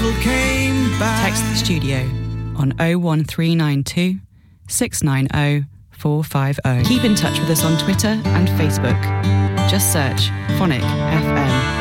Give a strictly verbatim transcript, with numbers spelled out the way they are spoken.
devil came back. Text the studio on oh one three nine two, six nine oh, four five oh. Keep in touch with us on Twitter and Facebook. Just search Phonic F M.